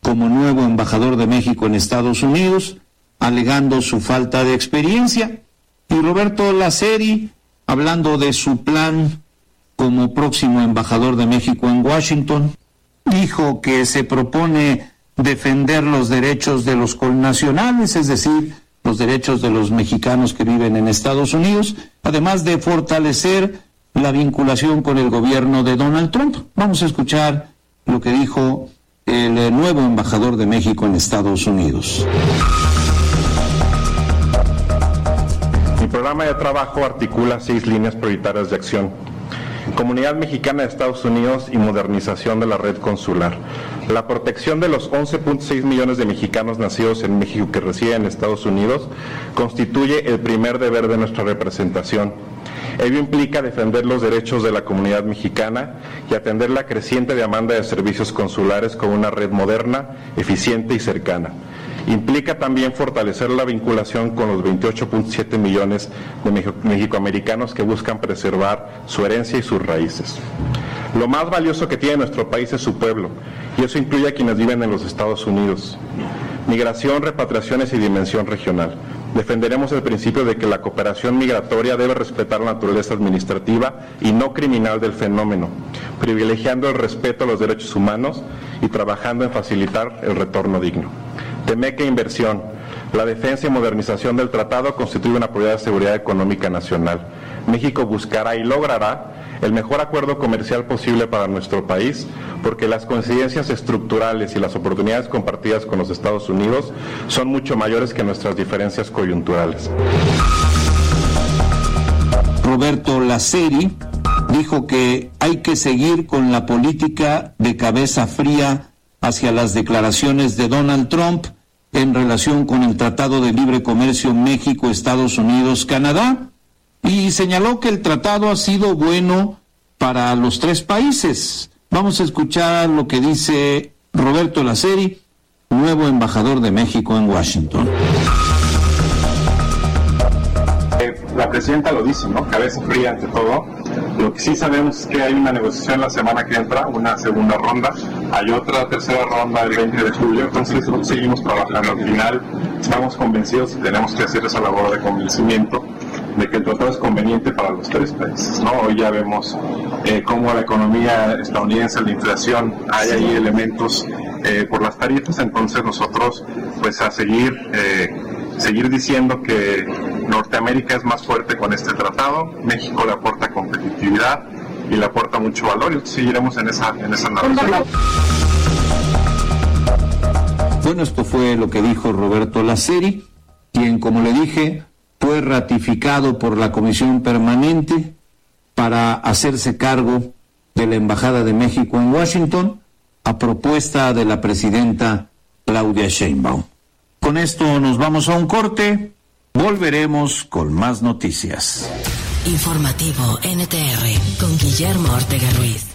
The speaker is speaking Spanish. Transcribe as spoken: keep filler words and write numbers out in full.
como nuevo embajador de México en Estados Unidos, alegando su falta de experiencia. Y Roberto Laceri, hablando de su plan como próximo embajador de México en Washington, dijo que se propone defender los derechos de los connacionales, es decir, los derechos de los mexicanos que viven en Estados Unidos, además de fortalecer la vinculación con el gobierno de Donald Trump. Vamos a escuchar lo que dijo el nuevo embajador de México en Estados Unidos. Mi programa de trabajo articula seis líneas prioritarias de acción: Comunidad Mexicana de Estados Unidos y modernización de la red consular. La protección de los once punto seis millones de mexicanos nacidos en México que residen en Estados Unidos constituye el primer deber de nuestra representación. Ello implica defender los derechos de la comunidad mexicana y atender la creciente demanda de servicios consulares con una red moderna, eficiente y cercana. Implica también fortalecer la vinculación con los veintiocho punto siete millones de mexicoamericanos que buscan preservar su herencia y sus raíces. Lo más valioso que tiene nuestro país es su pueblo, y eso incluye a quienes viven en los Estados Unidos. Migración, repatriaciones y dimensión regional. Defenderemos el principio de que la cooperación migratoria debe respetar la naturaleza administrativa y no criminal del fenómeno, privilegiando el respeto a los derechos humanos y trabajando en facilitar el retorno digno. Temeca Inversión. La defensa y modernización del tratado constituye una prioridad de seguridad económica nacional. México buscará y logrará el mejor acuerdo comercial posible para nuestro país, porque las coincidencias estructurales y las oportunidades compartidas con los Estados Unidos son mucho mayores que nuestras diferencias coyunturales. Roberto Laceri dijo que hay que seguir con la política de cabeza fría hacia las declaraciones de Donald Trump en relación con el Tratado de Libre Comercio México, Estados Unidos, Canadá, y señaló que el tratado ha sido bueno para los tres países. Vamos a escuchar lo que dice Roberto Laceri, nuevo embajador de México en Washington. La presidenta lo dice, ¿no? Cabeza fría ante todo. Lo que sí sabemos es que hay una negociación la semana que entra, una segunda ronda, hay otra tercera ronda el veinte de julio, entonces seguimos trabajando. Al final estamos convencidos y tenemos que hacer esa labor de convencimiento de que el tratado es conveniente para los tres países, ¿no? Hoy ya vemos eh, cómo la economía estadounidense, la inflación, hay ahí elementos eh, por las tarifas, entonces nosotros pues a seguir eh, seguir diciendo que Norteamérica es más fuerte con este tratado, México le aporta competitividad y le aporta mucho valor, y seguiremos en esa, en esa narración. Bueno, esto fue lo que dijo Roberto Laceri, quien, como le dije, fue ratificado por la Comisión Permanente para hacerse cargo de la Embajada de México en Washington a propuesta de la presidenta Claudia Sheinbaum. Con esto nos vamos a un corte, volveremos con más noticias. Informativo N T R con Guillermo Ortega Ruiz.